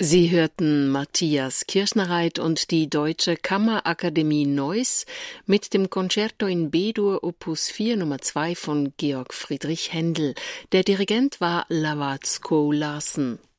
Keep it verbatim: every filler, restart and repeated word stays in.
Sie hörten Matthias Kirschnereit und die Deutsche Kammerakademie Neuss mit dem Concerto in B-Dur Opus vier Nummer zwei von Georg Friedrich Händel. Der Dirigent war Hlavadskou Larsen.